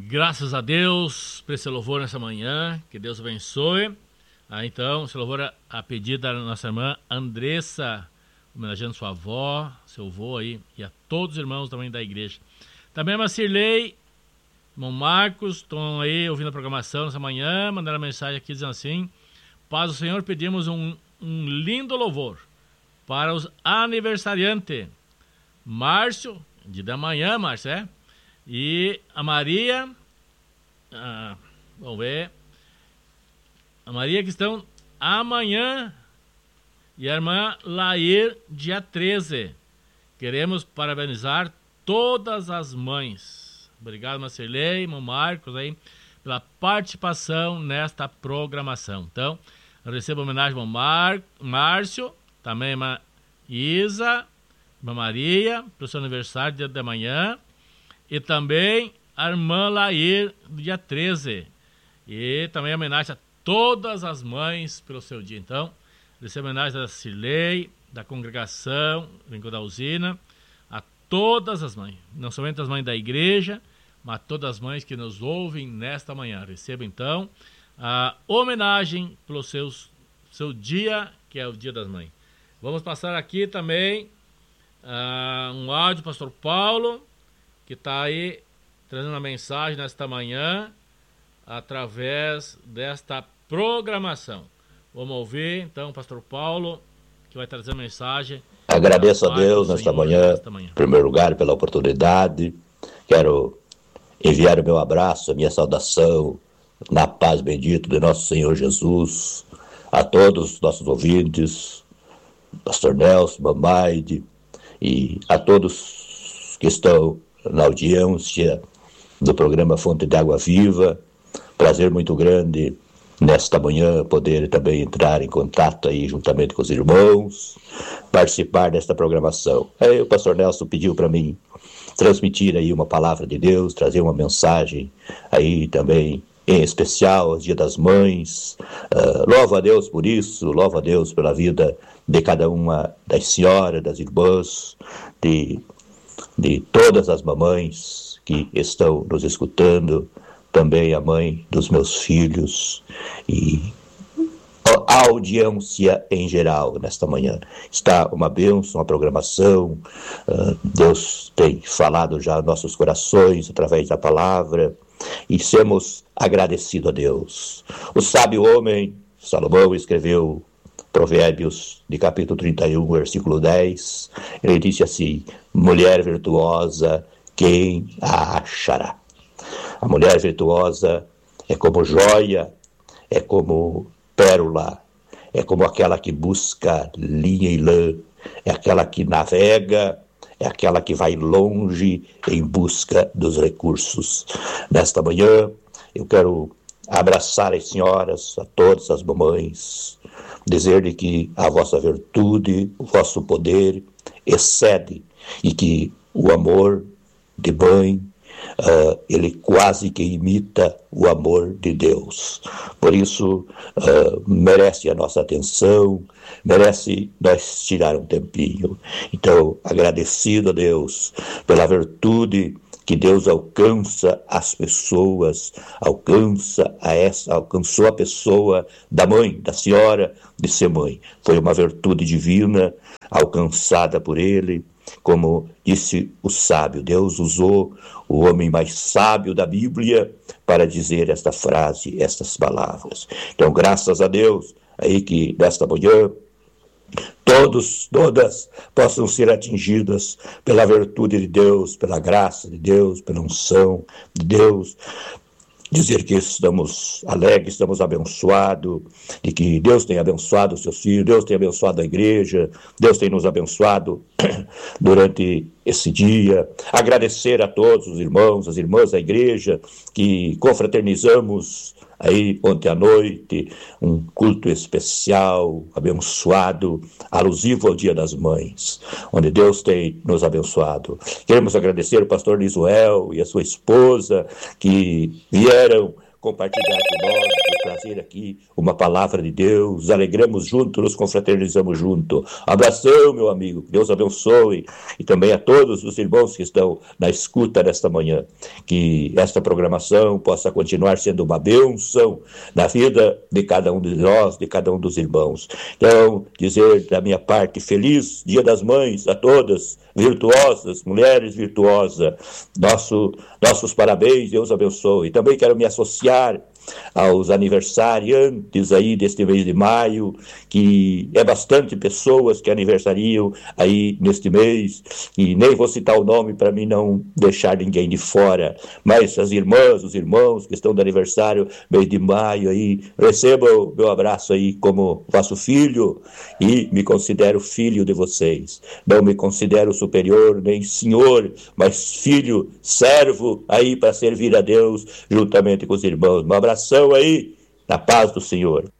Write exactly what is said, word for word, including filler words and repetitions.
Graças a Deus por esse louvor nessa manhã, que Deus abençoe. Ah, então, esse louvor é a pedido da nossa irmã Andressa, homenageando sua avó, seu avô aí, e a todos os irmãos também da igreja. Também a Macirlei, irmão Marcos, estão aí ouvindo a programação nessa manhã, mandaram uma mensagem aqui dizendo assim: paz do Senhor, pedimos um, um lindo louvor para os aniversariantes. Márcio, de da manhã, Márcio, é? E a Maria, ah, vamos ver, a Maria que estão amanhã, e a irmã Lair, dia treze. Queremos parabenizar todas as mães. Obrigado, Marcelei, irmão Marcos, aí, pela participação nesta programação. Então, eu recebo homenagem ao Mar, Márcio, também a irmã Isa, irmã Maria, pelo seu aniversário, dia da manhã, e também a irmã Lair, dia treze. E também a homenagem a todas as mães pelo seu dia. Então, recebo homenagem da Cirlei, da congregação, da usina, a todas as mães, não somente as mães da igreja, mas todas as mães que nos ouvem nesta manhã. Recebo então a homenagem pelo seus, seu dia, que é o Dia das Mães. Vamos passar aqui também uh, um áudio do pastor Paulo, que está aí trazendo uma mensagem nesta manhã através desta programação. Vamos ouvir então o pastor Paulo, que vai trazer a mensagem. Agradeço a Deus nesta manhã, nesta manhã, em primeiro lugar, pela oportunidade. Quero enviar o meu abraço, a minha saudação, na paz bendita de nosso Senhor Jesus, a todos os nossos ouvintes, pastor Nelson, Bambaide, e a todos que estão na audiência do programa Fonte de Água Viva. Prazer muito grande nesta manhã poder também entrar em contato aí juntamente com os irmãos, participar desta programação. Aí o pastor Nelson pediu para mim transmitir aí uma palavra de Deus, trazer uma mensagem aí também em especial aos Dia das Mães. Uh, louvo a Deus por isso, louvo a Deus pela vida de cada uma das senhoras, das irmãs, de, de todas as mamães que estão nos escutando, também a mãe dos meus filhos e a audiência em geral nesta manhã. Está uma bênção, uma programação. Uh, Deus tem falado já aos nossos corações através da palavra e sermos agradecidos a Deus. O sábio homem, Salomão, escreveu Provérbios de capítulo trinta e um, versículo dez. Ele disse assim: mulher virtuosa, quem a achará? A mulher virtuosa é como joia, é como pérola, é como aquela que busca linha e lã, é aquela que navega, é aquela que vai longe em busca dos recursos. Nesta manhã, eu quero abraçar as senhoras, a todas as mamães, dizer-lhe que a vossa virtude, o vosso poder excede e que o amor de mãe, Uh, ele quase que imita o amor de Deus. Por isso, uh, merece a nossa atenção, merece nós tirar um tempinho. Então, agradecido a Deus pela virtude que Deus alcança as pessoas, alcança a essa, alcançou a pessoa da mãe, da senhora, de ser mãe. Foi uma virtude divina alcançada por Ele. Como disse o sábio, Deus usou o homem mais sábio da Bíblia para dizer esta frase, estas palavras. Então, graças a Deus, aí que nesta manhã, todos, todas possam ser atingidas pela virtude de Deus, pela graça de Deus, pela unção de Deus. Dizer que estamos alegres, estamos abençoados, e que Deus tem abençoado os seus filhos, Deus tem abençoado a igreja, Deus tem nos abençoado durante esse dia. Agradecer a todos os irmãos, as irmãs da igreja, que confraternizamos aí ontem à noite, um culto especial, abençoado, alusivo ao Dia das Mães, onde Deus tem nos abençoado. Queremos agradecer o pastor Lisuel e a sua esposa, que vieram compartilhar com nós, nos trazer aqui uma palavra de Deus, alegramos juntos, nos confraternizamos junto. Abração, meu amigo, Deus abençoe, e também a todos os irmãos que estão na escuta nesta manhã, que esta programação possa continuar sendo uma bênção na vida de cada um de nós, de cada um dos irmãos. Então, dizer da minha parte, feliz Dia das Mães a todas, virtuosas, mulheres virtuosas, nosso, nossos parabéns, Deus abençoe. E também quero me associar aos aniversariantes aí deste mês de maio, que é bastante pessoas que aniversariam aí neste mês, e nem vou citar o nome para mim não deixar ninguém de fora, mas as irmãs, os irmãos que estão de aniversário mês de maio aí, recebam meu abraço aí como vosso filho, e me considero filho de vocês, não me considero superior nem senhor, mas filho, servo aí para servir a Deus juntamente com os irmãos. Um abraço aí, na paz do Senhor.